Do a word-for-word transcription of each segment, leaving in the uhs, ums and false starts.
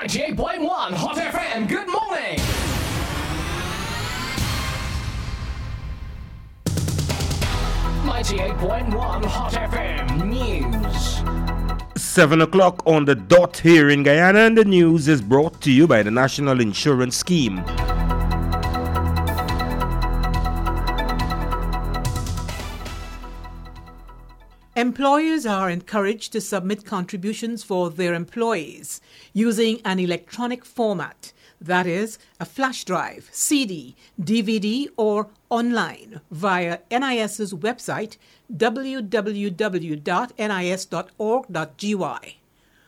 ninety-eight point one Hot F M, good morning! ninety-eight point one Hot F M News. seven o'clock on the dot here in Guyana, and the news is brought to you by the National Insurance Scheme. Employers are encouraged to submit contributions for their employees using an electronic format, that is, a flash drive, C D, D V D, or online via NIS's website w w w dot n i s dot org dot g y.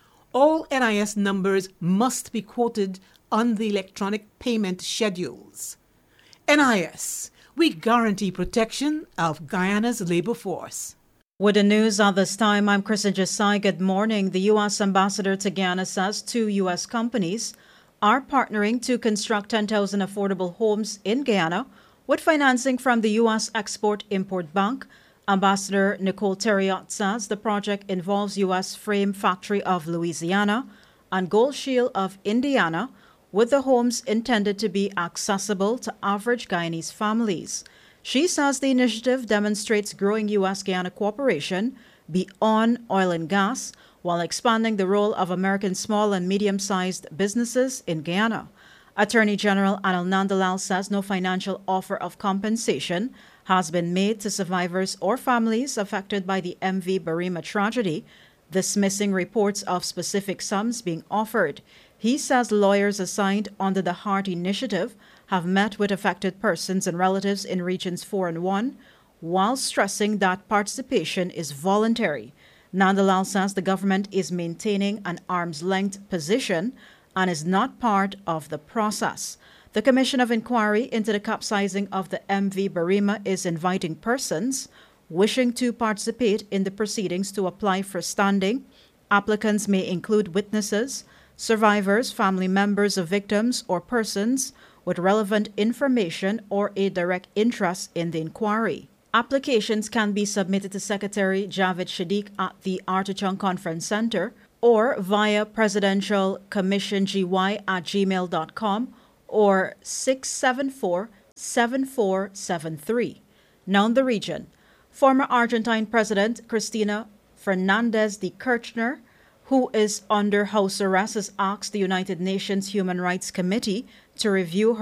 All N I S numbers must be quoted on the electronic payment schedules. N I S, we guarantee protection of Guyana's labor force. With the news at this time, I'm Kristen Jasai. Good morning. The U S ambassador to Guyana says two U S companies are partnering to construct ten thousand affordable homes in Guyana with financing from the U S Export-Import Bank. Ambassador Nicole Terriot says the project involves U S Frame Factory of Louisiana and Gold Shield of Indiana, with the homes intended to be accessible to average Guyanese families. She says the initiative demonstrates growing U S-Guyana cooperation beyond oil and gas while expanding the role of American small and medium-sized businesses in Guyana. Attorney General Anil Nandalal says no financial offer of compensation has been made to survivors or families affected by the M V Barima tragedy, dismissing reports of specific sums being offered. He says lawyers assigned under the HEART initiative have met with affected persons and relatives in Regions four and one, while stressing that participation is voluntary. Nandalal says the government is maintaining an arm's-length position and is not part of the process. The Commission of Inquiry into the capsizing of the M V Barima is inviting persons wishing to participate in the proceedings to apply for standing. Applicants may include witnesses, survivors, family members of victims, or persons with relevant information or a direct interest in the inquiry. Applications can be submitted to Secretary Javed Shadiq at the Artichon Conference Center or via presidential commission g y at gmail dot com or six seven four, seven four seven three. Now in the region, former Argentine President Cristina Fernandez de Kirchner, who is under house arrest, has asked the United Nations Human Rights Committee to review her